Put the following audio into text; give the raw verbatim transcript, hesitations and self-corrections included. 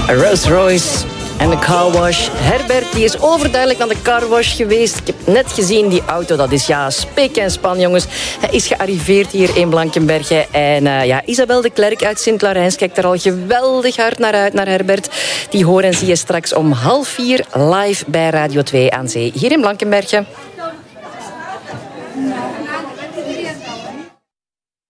Rolls Royce en de carwash. Herbert die is overduidelijk naar de carwash geweest. Ik heb net gezien, die auto, dat is ja, spik en span, jongens. Hij is gearriveerd hier in Blankenberge. En uh, ja, Isabel de Klerk uit Sint-Laurens kijkt er al geweldig hard naar uit, naar Herbert. Die hoor en zie je straks om half vier live bij Radio twee aan Zee. Hier in Blankenberge.